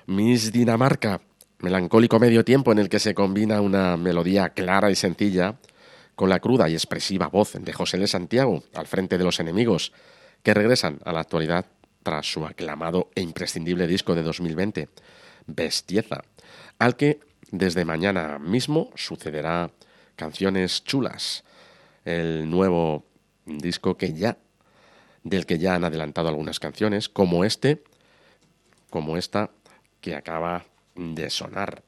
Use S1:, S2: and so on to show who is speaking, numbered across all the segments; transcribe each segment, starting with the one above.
S1: Miss Dinamarca, melancólico medio tiempo en el que se combina una melodía clara y sencilla con la cruda y expresiva voz de José L. Santiago al frente de Los Enemigos, que regresan a la actualidad tras su aclamado e imprescindible disco de 2020, Bestieza, al que desde mañana mismo sucederá Canciones Chulas, el nuevo disco del que ya han adelantado algunas canciones, como esta que acaba de sonar.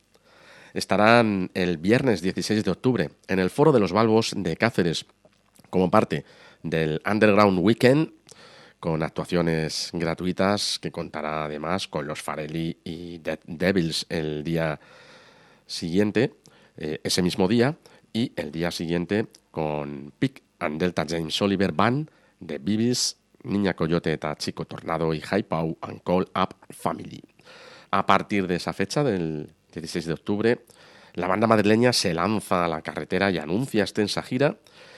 S1: Estarán el viernes 16 de octubre en el Foro de los Balbos de Cáceres como parte del Underground Weekend, con actuaciones gratuitas que contará además con los Farelli y Dead Devils el día siguiente, ese mismo día, y el día siguiente con Pick and Delta James Oliver Band, The Bibis, Niña Coyote eta Chico Tornado y High Pow and Call Up Family. A partir de esa fecha, del 16 de octubre, la banda madrileña se lanza a la carretera y anuncia extensa gira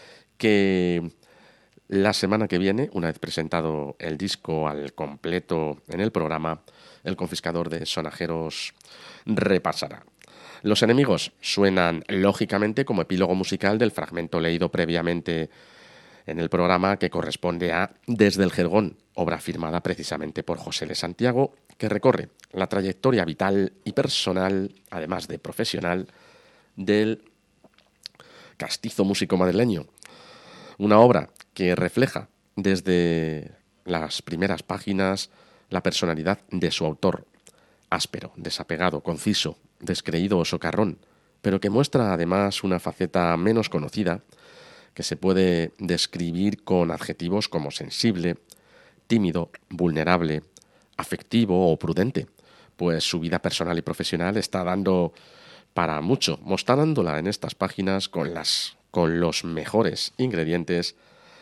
S1: que la semana que viene, una vez presentado el disco al completo en el programa, el confiscador de sonajeros repasará. Los Enemigos suenan lógicamente como epílogo musical del fragmento leído previamente en el programa, que corresponde a Desde el Jergón, obra firmada precisamente por José L. Santiago, que recorre la trayectoria vital y personal, además de profesional, del castizo músico madrileño. Una obra que refleja desde las primeras páginas la personalidad de su autor, áspero, desapegado, conciso, descreído o socarrón, pero que muestra además una faceta menos conocida, que se puede describir con adjetivos como sensible, tímido, vulnerable, afectivo o prudente, pues su vida personal y profesional está dando para mucho, mostrándola en estas páginas con los mejores ingredientes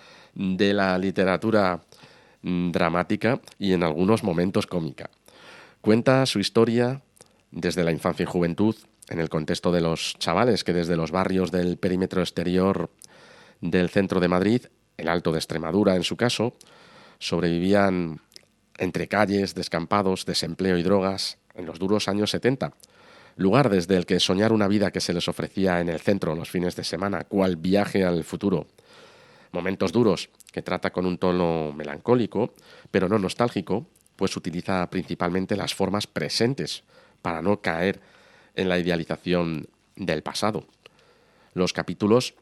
S1: de la literatura dramática y en algunos momentos cómica. Cuenta su historia desde la infancia y juventud, en el contexto de los chavales que desde los barrios del perímetro exterior del centro de Madrid, el Alto de Extremadura en su caso, sobrevivían entre calles, descampados, desempleo y drogas en los duros años 70, lugar desde el que soñar una vida que se les ofrecía en el centro los fines de semana, cual viaje al futuro. Momentos duros que trata con un tono melancólico, pero no nostálgico, pues utiliza principalmente las formas presentes para no caer en la idealización del pasado. Los capítulos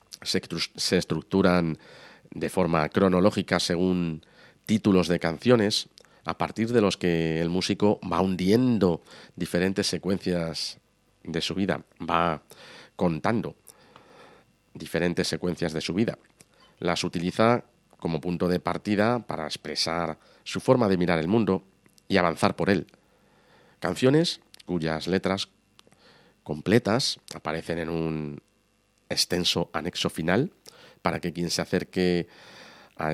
S1: se estructuran de forma cronológica según títulos de canciones, a partir de los que el músico va hundiendo diferentes secuencias de su vida, va contando diferentes secuencias de su vida. Las utiliza como punto de partida para expresar su forma de mirar el mundo y avanzar por él. Canciones cuyas letras completas aparecen en un extenso anexo final para que quien se acerque a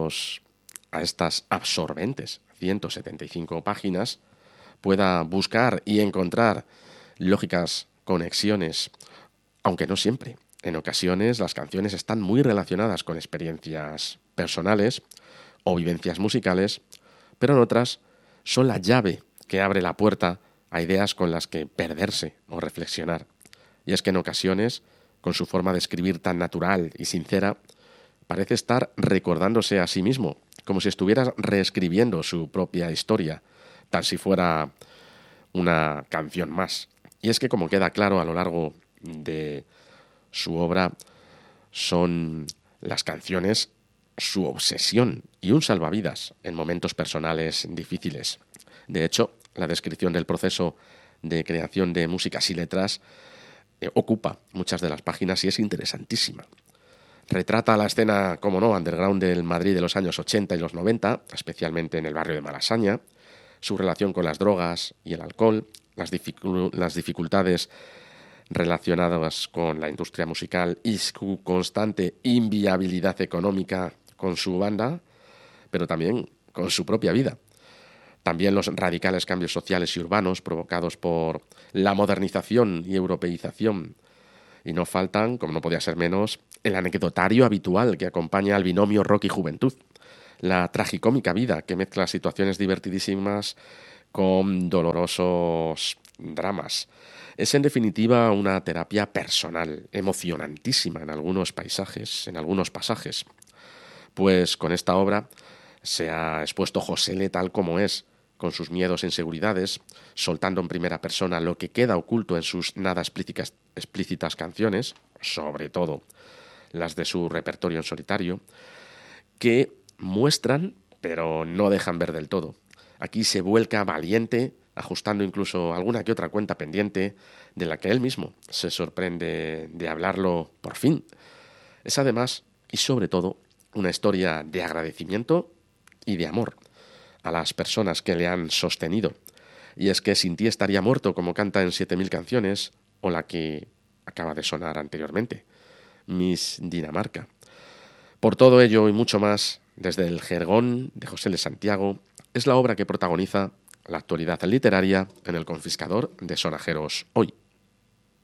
S1: estas absorbentes 175 páginas pueda buscar y encontrar lógicas conexiones, aunque no siempre. En ocasiones las canciones están muy relacionadas con experiencias personales o vivencias musicales, pero en otras son la llave que abre la puerta a ideas con las que perderse o reflexionar. Y es que en ocasiones, con su forma de escribir tan natural y sincera, parece estar recordándose a sí mismo, como si estuviera reescribiendo su propia historia, tal si fuera una canción más. Y es que, como queda claro a lo largo de su obra, son las canciones su obsesión y un salvavidas en momentos personales difíciles. De hecho, la descripción del proceso de creación de músicas y letras ocupa muchas de las páginas y es interesantísima. Retrata la escena, como no, underground del Madrid de los años 80 y los 90, especialmente en el barrio de Malasaña, su relación con las drogas y el alcohol, las dificultades relacionadas con la industria musical y su constante inviabilidad económica con su banda, pero también con su propia vida. También los radicales cambios sociales y urbanos provocados por la modernización y europeización. Y no faltan, como no podía ser menos, el anecdotario habitual que acompaña al binomio rock y juventud. La tragicómica vida que mezcla situaciones divertidísimas con dolorosos dramas. Es en definitiva una terapia personal, emocionantísima en algunos pasajes, pues con esta obra se ha expuesto José L. tal como es, con sus miedos e inseguridades, soltando en primera persona lo que queda oculto en sus nada explícitas canciones, sobre todo las de su repertorio en solitario, que muestran, pero no dejan ver del todo. Aquí se vuelca valiente, ajustando incluso alguna que otra cuenta pendiente, de la que él mismo se sorprende de hablarlo por fin. Es además, y sobre todo, una historia de agradecimiento y de amor a las personas que le han sostenido. Y es que Sin ti estaría muerto, como canta en 7000 canciones, o la que acaba de sonar anteriormente, Miss Dinamarca. Por todo ello y mucho más, desde el Jergón de José L. Santiago, es la obra que protagoniza la actualidad literaria en El confiscador de sonajeros hoy.